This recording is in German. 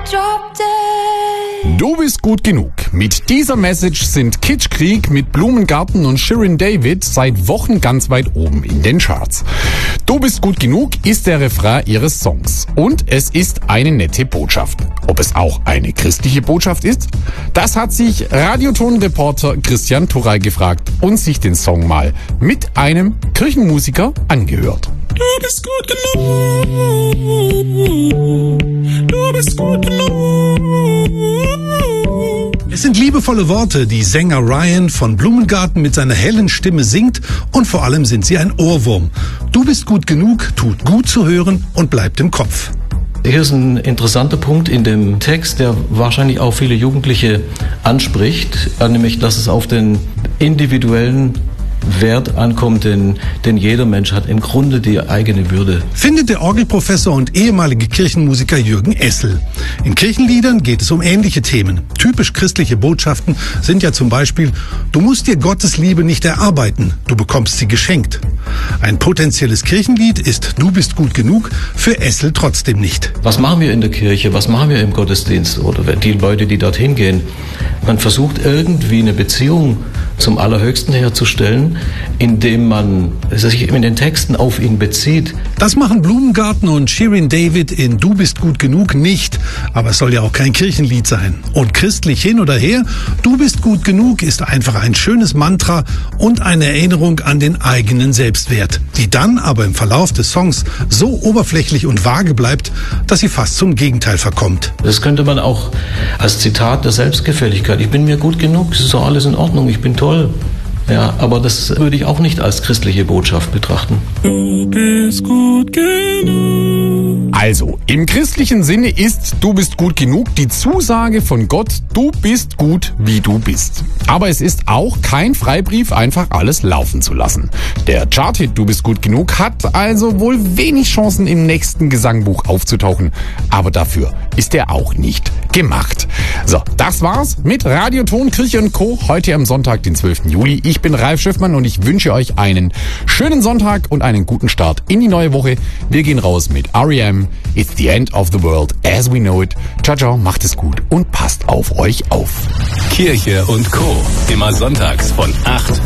drop dead. Du bist gut genug. Mit dieser Message sind Kitschkrieg mit Blumengarten und Shirin David seit Wochen ganz weit oben in den Charts. Du bist gut genug ist der Refrain ihres Songs. Und es ist eine nette Botschaft. Ob es auch eine christliche Botschaft ist? Das hat sich Radioton-Reporter Christian Turrey gefragt und sich den Song mal mit einem Kirchenmusiker angehört. Du bist gut genug. Du bist gut genug. Es sind liebevolle Worte, die Sänger Ryan von Blumengarten mit seiner hellen Stimme singt, und vor allem sind sie ein Ohrwurm. Du bist gut genug, tut gut zu hören und bleibt im Kopf. Hier ist ein interessanter Punkt in dem Text, der wahrscheinlich auch viele Jugendliche anspricht, nämlich, dass es auf den individuellen Wert ankommt, denn jeder Mensch hat im Grunde die eigene Würde. Findet der Orgelprofessor und ehemalige Kirchenmusiker Jürgen Essel. In Kirchenliedern geht es um ähnliche Themen. Typisch christliche Botschaften sind ja zum Beispiel: Du musst dir Gottes Liebe nicht erarbeiten, du bekommst sie geschenkt. Ein potenzielles Kirchenlied ist Du bist gut genug für Essel trotzdem nicht. Was machen wir in der Kirche, was machen wir im Gottesdienst oder die Leute, die dorthin gehen? Man versucht irgendwie eine Beziehung zum Allerhöchsten herzustellen, indem man sich in den Texten auf ihn bezieht. Das machen Blumengarten und Shirin David in Du bist gut genug nicht, aber es soll ja auch kein Kirchenlied sein. Und christlich hin oder her, Du bist gut genug ist einfach ein schönes Mantra und eine Erinnerung an den eigenen Selbstwert, die dann aber im Verlauf des Songs so oberflächlich und vage bleibt, dass sie fast zum Gegenteil verkommt. Das könnte man auch als Zitat der Selbstgefälligkeit: Ich bin mir gut genug, es ist doch alles in Ordnung, ich bin toll. Ja, aber das würde ich auch nicht als christliche Botschaft betrachten. Du bist gut genug. Also, im christlichen Sinne ist Du bist gut genug die Zusage von Gott, du bist gut, wie du bist. Aber es ist auch kein Freibrief, einfach alles laufen zu lassen. Der Charthit Du bist gut genug hat also wohl wenig Chancen, im nächsten Gesangbuch aufzutauchen. Aber dafür ist er auch nicht gemacht. So, das war's mit Radioton Kirche & Co. heute am Sonntag, den 12. Juli. Ich bin Ralf Schiffmann und ich wünsche euch einen schönen Sonntag und einen guten Start in die neue Woche. Wir gehen raus mit R.E.M. It's the end of the world as we know it. Ciao, ciao, macht es gut und passt auf euch auf. Kirche & Co. Immer sonntags von 8